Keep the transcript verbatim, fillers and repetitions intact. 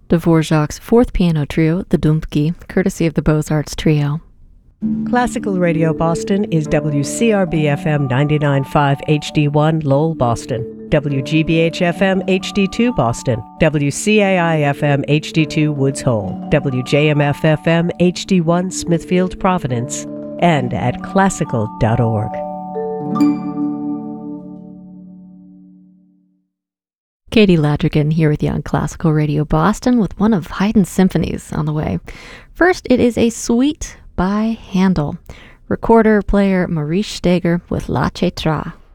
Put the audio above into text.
Dvorak's fourth piano trio, the Dumpki, courtesy of the Beaux-Arts Trio. Classical Radio Boston is W C R B F M ninety-nine point five H D one Lowell, Boston, W G B H F M H D two Boston, W C A I F M H D two Woods Hole, W J M F F M H D one Smithfield, Providence, and at classical dot org. Katie Ladrigan here with you on Classical Radio Boston with one of Haydn's symphonies on the way. First, it is a suite by Handel. Recorder player Maurice Steger with La Cetra.